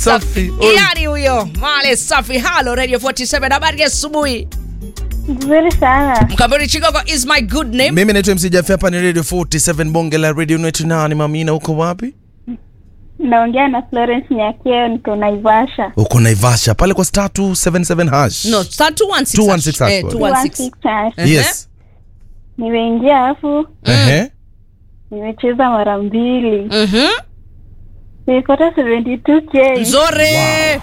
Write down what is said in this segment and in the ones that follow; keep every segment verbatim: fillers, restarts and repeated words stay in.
safi. Yani huyo Male safi. Hello Radio forty-seven, habari ya asubuhi. Nzuri sana. Mkamburi Chigogo is my good name. Mimi naitwa M C Jaffe, hapa ni Radio forty-seven Bonge la Radio. Unaitwa nani Mamina, uko wapi? Naongea na Florence Nyakeo, niko Naivasha. Uko Naivasha pale kwa star two seven seven hash. No, star two one six. two one six hash. Eh, two one six. Uh-huh. Yes. Nimeingia hapo. Eh. Nimecheza mara mbili. Mhm. Nimepata seventy-two K. Nzore.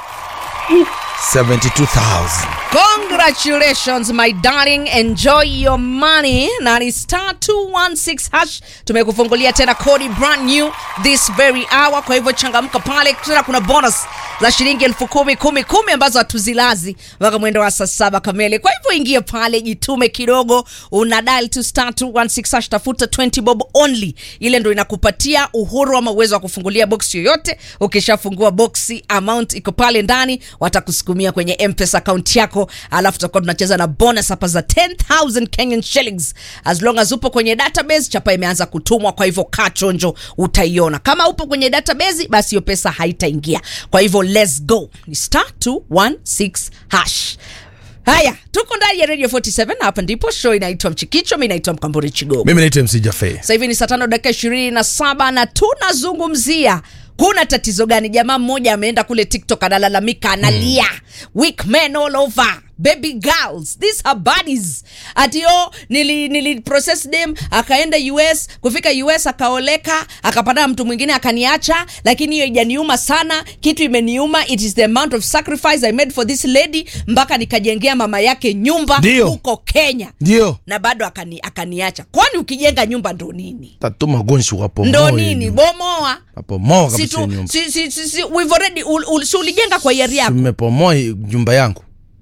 seventy-two thousand. Congratulations my darling, enjoy your money. Na ni star two one six hash. Tumekufungulia tena kodi brand new this very hour. Kwa hivyo changamka pale. Tena kuna bonus za shilingi elfu kumi kumi kumi ambazo hatuzilazi mpaka mwendo wa saa saba kamili. Kwa hivyo ingia pale, jitume kidogo, una dial to star two one six hash, tafuta twenty bob only. Ile ndio inakupatia uhuru ama uwezo wa kufungulia box yoyote. Ukishafungua boxi, amount iko pale ndani, watakusukumia kwenye M-Pesa account yako, alafu tutakuwa tunacheza na bonus hapa za ten thousand Kenyan shillings. As long as upo kwenye database, chapa imeanza kutumwa, kwa hivyo kaa chonjo, utaiona. Kama upo kwenye database, basi hiyo pesa haitaingia. Kwa hivyo let's go. Ni star two one six hash. Haya, tuko ndani ya Radio forty-seven, hapa ndipo show inaitwa Mchikicho, mimi naitwa Mkamburi Chigogo. Mimi naitwa M C Jaffe. Sasa hivi ni saa tano dakika ishirini na saba na tunazungumzia kuna tatizo gani. Jamaa mmoja ameenda kule TikTok analalamika, analia. Mm. Weak men all over. Baby girls, these are bodies. Atio nili nili process them, akaenda U S, kufika U S akaoleka, akapata mtu mwingine akaniacha, lakini hiyo haijaniuma sana. Kitu imeniuma, it is the amount of sacrifice I made for this lady, mpaka nikajengea mama yake nyumba huko Kenya. Ndio. Na bado akani akaniacha. Kwani ukijenga nyumba ndo nini? Tatuma gonshi hapo. Ndo nini? Bomoa. Hapo moa kabisa si nyumba. Si si si, si we've already ul, ul, si ulijenga kwa yari yako. Nimepomoa nyumba yangu.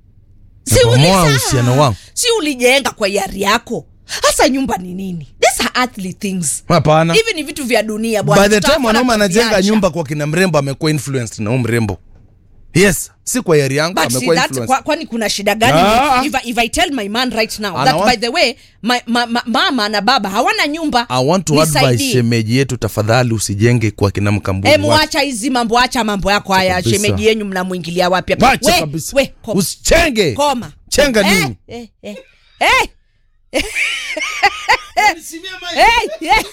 Si ulijenga. Si ulijenga kwa yari yako. Hasa nyumba ni nini? These are earthly things. Hapana. Hivi ni vitu vya dunia bwana. By the time mwanaume anajenga nyumba kwa kina mrembo, amekuwa influenced na mrembo. Yes, si kwa yari yangu, amekuwa influenced. Kwa, kwani kuna shida gani? Ah. If, I, if I tell my man right now Ana that want... by the way my, ma, ma, mama na baba hawana nyumba. I want to advise shemeji yetu, tafadhali usijenge kwa kina Mkamburi. Eh, muacha hizi mambo, acha mambo yako haya. Shemeji yenu mnamuingilia wapi hapa? We, kabisa. We, koma. Usichenge. Koma. Chenga nini? Eh, eh, eh. Eh. Eh, eh.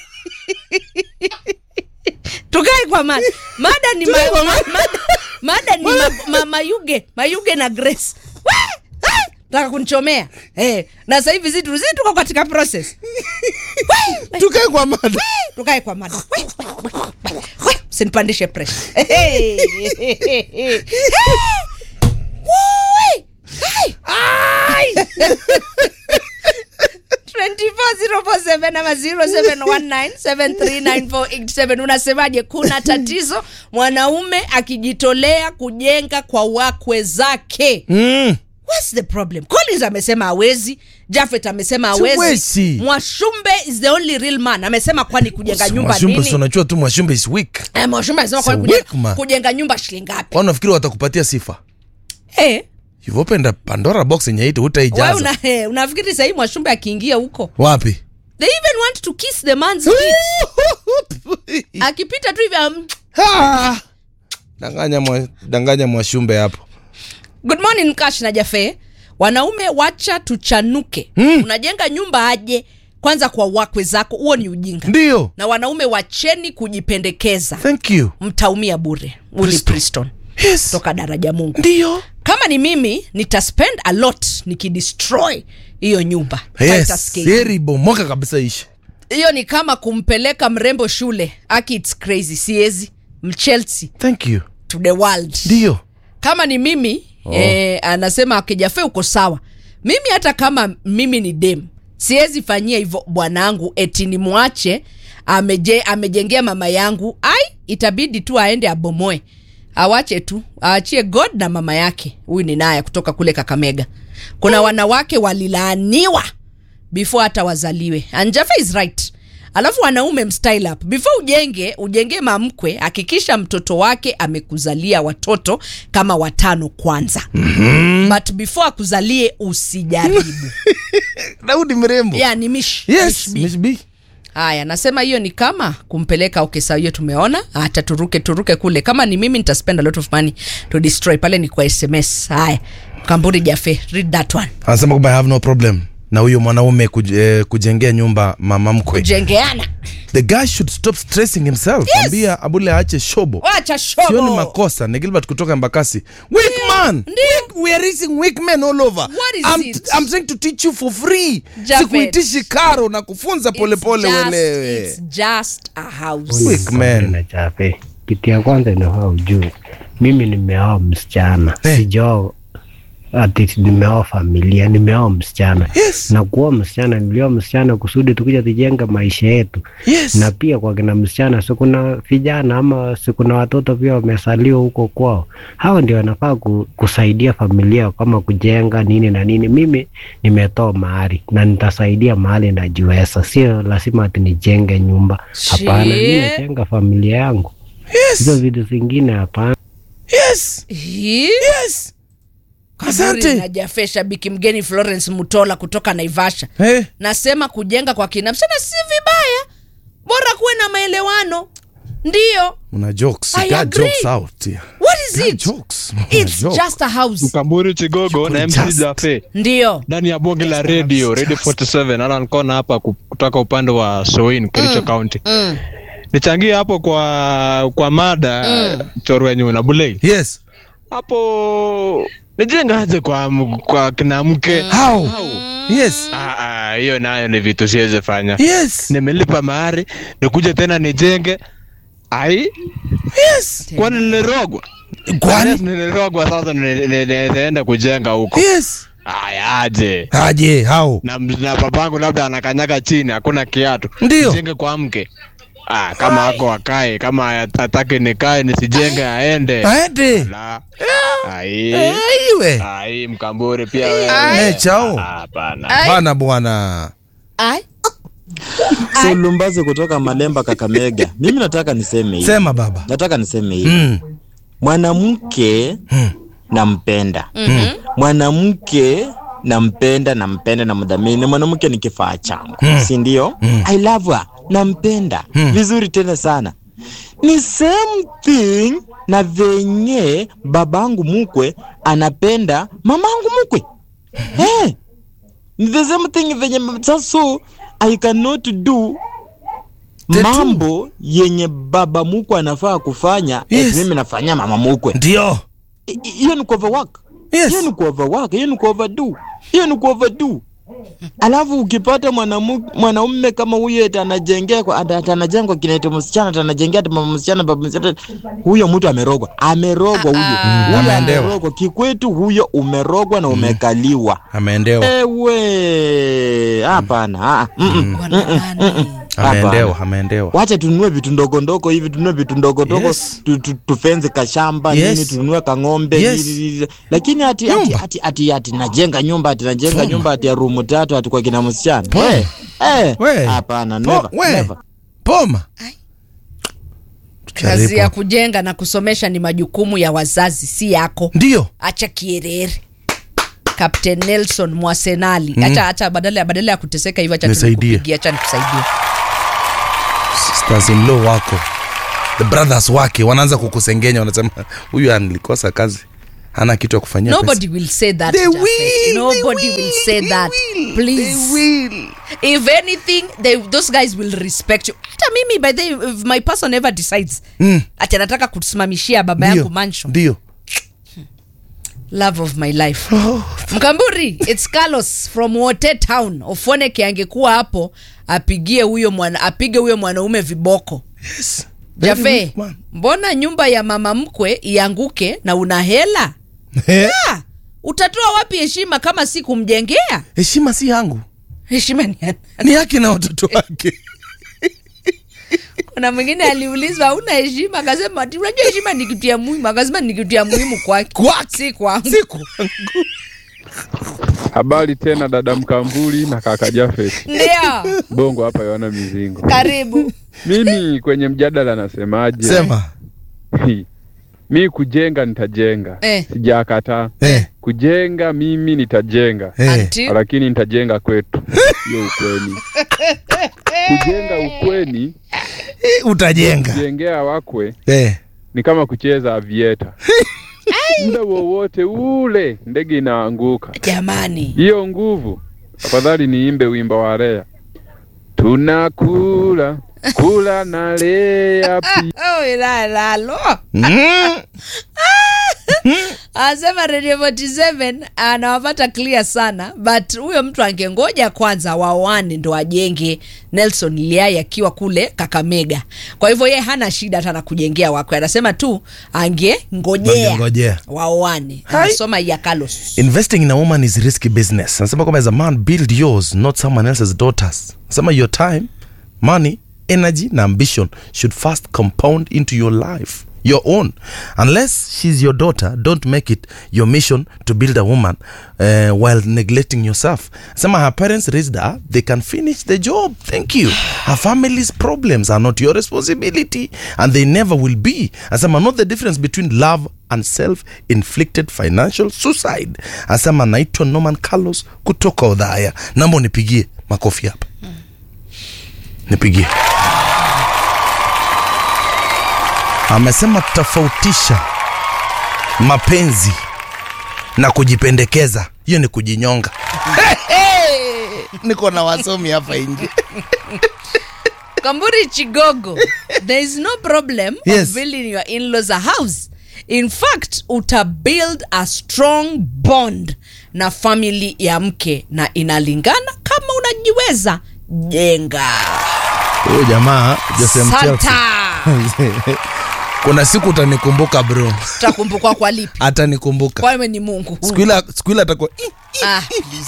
Tukai kwa mada. Mada ni ma, ma, mada, mada ni ma, ma, mayuge, mayuge na Grace. Nataka kunichomea. Eh, na sasa hivi zitu zitu tuko katika process. Tukai kwa mada. Tukai kwa mada. Usinipandishe pressure. Hey. Woi! Ai! twenty-four zero four seven ama zero seven one nine seven three nine four eight seven. Unasemaje? Kuna tatizo mwanaume akijitolea kujenga kwa wakwe zake. Mm. What's the problem? Collins amesema hawezi, Jaffet amesema hawezi. Mwashumbe is the only real man. Amesema kwani kujenga nyumba Mwashumbe, nini? Mwashumbe unajua tu Mwashumbe is weak. Eh, Mwashumbe anasema kwani kujenga, kujenga nyumba shilingi ngapi? Kwani unafikiri watakupatia sifa? Eh. You've opened a Pandora box yenye hii utaijaza. Wewe una eh, unafikiri sasa hii Mwashumbe akiingia huko? Wapi? They even want to kiss the man's feet. Akipita tu hivi um... Danganya mwa, danganya Mwashumbe hapo. Good morning Kash na Jaffe. Wanaume wacha tuchanuke. Hmm. Unajenga nyumba aje kwanza kwa wakwe zako, huo ni ujinga. Ndio. Na wanaume wacheni kujipendekeza. Thank you. Mtaumia bure. Uli Preston. Yes. Toka daraja Mungu. Ndio. Kama ni mimi nitaspend a lot nikidestroy hiyo nyumba. Yes. Seri bomoka kabisa ishi. Hiyo ni kama kumpeleka mrembo shule. Aki it's crazy. Siezi. Mchelsea. Thank you. To the world. Ndio. Kama ni mimi oh. eh, anasema akijafe uko sawa. Mimi hata kama mimi ni dem, siwezi fanyia hivyo bwanangu eti ni muache ameje amejengea mama yangu. Ai, itabidi tu aende abomoe. Awache tu, aachie God na mama yake. Huyu ni naye kutoka kule Kakamega. Kuna oh. wanawake walilaaniwa before hata wazaliwe. And Jaffe is right. Alafu wanaume mstyle up. Before ujenge, ujenge mamkwe, hakikisha mtoto wake amekuzalia watoto kama watano kwanza. Mm-hmm. But before akuzalie usijaribu. Daudi mrembo. Yeah, ni Mish. Yes, Mish B. Haya, nasema hiyo ni kama kumpeleka okay, sawa, hiyo tumeona. Hata turuke turuke kule. Kama ni mimi nitaspend a lot of money to destroy pale ni kwa S M S. Haya. Kamburi Jafe, read that one. Anasema kwamba I have no problem na huyo mwanaume kuj, eh, kujengea nyumba mama mkwe. Kujengeana. The guy should stop stressing himself. Yes. Ambia Abule aache shobo. Acha shobo. Sio ni makosa. Ni Gilbert kutoka Mbakasi. Weak yeah. man. Weak, we are raising weak men all over. What is I'm, it? I'm trying to teach you for free. Sikuitishi karo na kufunza pole pole welewe. It's just a house. Weak man. Na Jafe. Kitu ya kwanza inafaa ujue. Mimi nimeoa msichana. Hey. Sijao ati nimeoa familia, nimeoa msichana. Yes. Na kuoa msichana, nilioa msichana kusudi tukija tujenga maisha yetu. Yes. Na pia kwa kina msichana, so kuna vijana ama so kuna watoto pia wamesaliwa huko kwao. Hao ndio wanafaa kusaidia familia kama kujenga nini na nini. Mimi nimetoa mahali na nitasaidia mahali najiweza. Sio lazima ati nijenge nyumba. Hapana, mimi najenga familia yangu. Yes. Hizo vitu zingine hapana. Yes. He? Yes. Asante. Na Jafe, shabiki mgeni Florence Mutola kutoka Naivasha. Hey. Nasema kujenga kwa kina msichana si vibaya. Bora kuwe na maelewano. Ndio. Una jokes. I You agree. jokes out. Yeah. What is You it? Jokes. It's joke. just a house. Mkamburi Chigogo na M C Jafe. Ndio. Ndani ya bonge la radio, Radio forty-seven. Alan Kona hapa kutoka upande wa Soin, Kericho mm. County. Mm. Nichangia hapo kwa kwa mada mm. Chorwenyu na Bulei. Yes. Hapo nijenga aje kwa kwa kina mke. How? Yes. Ah ah, hiyo nayo ni vitu siweze fanya. Yes. Nimelipa mahari, nikuje tena nijenge. Ai? Yes. Kwani nilirogwa? Kwani nilirogwa sasa naenda kujenga huko. Yes. Aya aje. Aje, how? Na, na babangu labda anakanyaga chini, hakuna kiatu. Ndio. Nijenge kwa mke. Ah, kama hako akae, kama atake nikae nisijenge aende. Aende. La. Ai. Aiwe. Ai Mkamburi pia wewe. Eh, chao. Hapana. Hapana bwana. Ai. So Lumbaze kutoka Malemba Kakamega. Mimi nataka niseme hivi. Sema baba. Nataka niseme hivi. Mm. Mwanamke mm. nampenda. Mm. Mwanamke nampenda nampenda na mdhamini. Mwanamke ni kifaa changu. Mm. Si ndio? Mm. I love her. Nampenda. Mm. Vizuri tena sana. Ni same thing na venye babangu mkwe anapenda mamangu mkwe. Eh. Hey, the same thing venye sasa I cannot do the mambo two. Yenye baba mkwe anafaa kufanya. Yes. Mimi nafanya mama mkwe. Ndio. Hiyo ni overwork. Yes. Hiyo ni overwork, hiyo ni overdo. Hiyo ni overdo. Alafu ukipata mwanamume mwanaume kama huyo atanajengea kwa atanajengwa kinaita msichana atanajengea mama msichana baba msichana, huyo mtu amerogwa. Amerogwa huyo. Mm, huyo amerogwa kikwetu, huyo umerogwa na umekaliwa. Ameendewa. Ewe, hapana. Ameendewa, ameendewa. Wacha tununue vitu ndogo ndogo hivi, tununue vitu ndogo ndogo, yes. tu, tu, tufenze kashamba, yes. Nini tununue kang'ombe, yes. Nini, lakini ati ati, ati ati ati najenga nyumba, ati najenga Fuma. nyumba ati ya room tatu ati kwa kina msichana. Eh. Eh. Hapana, never. Never. Poma. Kazi ya kujenga na kusomesha ni majukumu ya wazazi, si yako. Ndio. Acha kierere. Captain Nelson Mwasenali. Mm. Acha acha badala ya badala ya kuteseka hivyo, acha tukupigie, acha nikusaidie. Sisters in law wako, the brothers wake wanaanza kukusengenya, wanasema huyu analikosa kazi, hana kitu ya kufanyia. Nobody pesa. Will say that. They will, Nobody they will, will say they that. Will, please. They will. If anything, they those guys will respect you. Hata mimi by the if my person ever decides mm. ati anataka kusimamishia baba yangu mansion. Ndio. Love of my life. Oh. Mkamburi, it's Carlos from Wote Town. Ofoneke angekuwa hapo apigie huyo mwana apige huyo mwanaume viboko. Yes. Jafe, mbona nyumba ya mama mkwe ianguke na una hela? Yeah. Utatoa wapi heshima kama si kumjengea? Heshima si yangu. Heshima ni yana. Ni yake na watoto wake. Kuna mwingine aliulizwa hauna heshima, akasema ati unajua heshima ni kitu ya muhimu, akasema ni kitu ya muhimu kwake. Kwa si kwangu. Si kwangu. Habari tena dada Mkambuli na kaka Jafe. Ndio. Bongo hapa yana mizingo. Karibu. Mimi kwenye mjadala nasemaje? Sema. Mi kujenga nitajenga. Eh. Sijakataa. Eh. Kujenga mimi nitajenga. Eh. Until Lakini nitajenga kwetu. Hiyo ukweni. Kujenga ukweni, Eh, utajenga. kujengea wakwe Eh. ni kama kucheza avieta. Muda wowote ule ndege inaanguka. jamani. Hiyo nguvu, afadhali niimbe wimbo wa Lea. Tunakula kula na Lea pi. Oh, ila lalo. Mm. Anasema Radio forty-seven anawapata clear sana, but huyo mtu angengoja kwanza waoane ndo ajenge. Nelson Liai akiwa kule Kakamega. Kwa hivyo yeye hana shida hata na kujengea wako. Anasema tu angengojea Angengojea. waoane. Hai. Anasoma ya Carlos. Investing in a woman is risky business. Anasema kwamba as a man, build yours, not someone else's daughters. Anasema your time, money, energy na ambition should first compound into your life, your own. Unless she's your daughter, don't make it your mission to build a woman uh, while neglecting yourself. Anasema her parents raised her, they can finish the job. Thank you. Her family's problems are not your responsibility, and they never will be. Anasema not the difference between love and self-inflicted financial suicide. Anasema naitwa Norman Carlos kutoka Odhaya. Naomba nipigie makofi hapa. Nipigie. Amesema tofautisha mapenzi na kujipendekeza. Hiyo ni kujinyonga. Niko na wasomi hapa nje. Kamburi Chigogo, there is no problem Yes. of building your in-laws a house. In fact, uta build a strong bond na family ya mke, na inalingana kama unajiweza jenga. Huyo jamaa Jose Mchelsea. Santa. Kuna siku utanikumbuka bro. Utakumbukwa kwa lipi? Atanikumbuka. Kwa ni Mungu. Siku ile siku ile atakuwa Ah,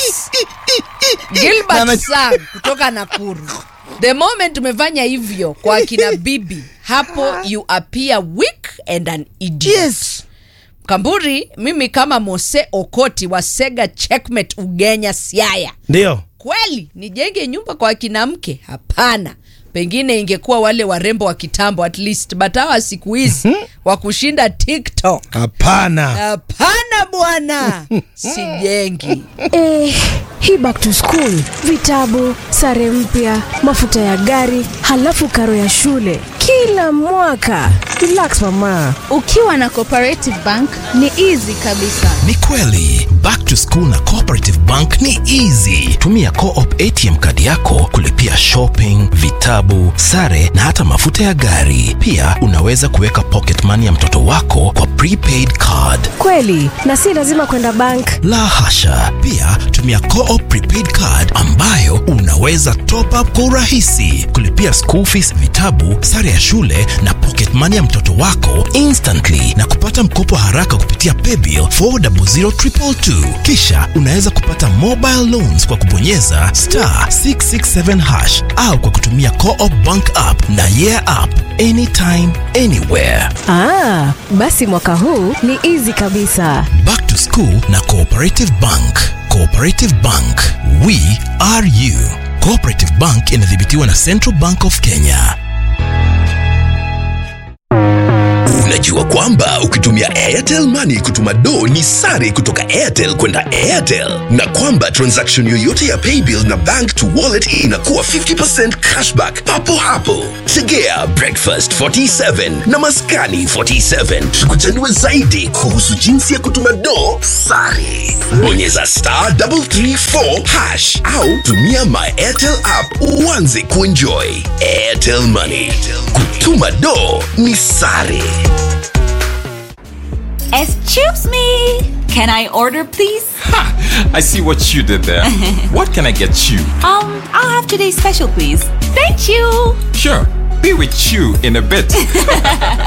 Gilbert Sang kutoka Nakuru. The moment umefanya hivyo kwa kina bibi, hapo you appear weak and an idiot. yes. Kamburi, mimi kama Mose Okoti wa Sega Checkmate Ugenya Siaya, Ndio. kweli nijenge nyumba kwa kina mke? Hapana. Pengine ingekuwa wale warembo wa kitambo at least, but hawa siku hizi wa kushinda TikTok. Hapana. Hapana bwana. Sijengi. Eh, hii back to school, vitabu, sare mpya, mafuta ya gari, halafu karo ya shule kila mwaka. Relax mama. Ukiwa na Cooperative Bank ni easy kabisa. Ni kweli, back to school na Cooperative Bank ni easy. Tumia Co-op A T M kadi yako kulipia shopping, vitabu, sare na hata mafuta ya gari. Pia unaweza kuweka pocket money ya mtoto wako kwa prepaid card. Kweli, na si lazima kwenda bank. La hasha. Pia tumia Co-op prepaid card ambayo unaweza top up kwa urahisi, kulipia school fees, vitabu, sare ya shule na pocket money ya mtoto wako instantly, na kupata mkopo haraka kupitia paybill four zero zero two two two. Kisha unaweza kupata mobile loans kwa kubonyeza star six six seven hash au kwa kutumia Co-op Bank app na Yeah app anytime anywhere. Ah, basi mwaka huu ni easy kabisa. Back to school na Cooperative Bank. Cooperative Bank, we are you. Cooperative Bank inadhibitiwa na Central Bank of Kenya. Unajua kwamba ukitumia Airtel Money kutuma do ni sare kutoka Airtel kwenda Airtel, na kwamba transaction yoyote ya paybill na bank to wallet inakuwa fifty percent cashback papo hapo. Tegea Breakfast forty-seven na Maskani forty-seven tukuchanue zaidi kuhusu jinsi ya kutuma do sare. Bonyeza star three three four hash au tumia my Airtel app uanze kuenjoy. Airtel Money, kutuma do ni sare. Excuse me. Can I order, please? Ha! I see what you did there. What can I get you? Um, I'll have today's special, please. Thank you. Sure. Be with you in a bit.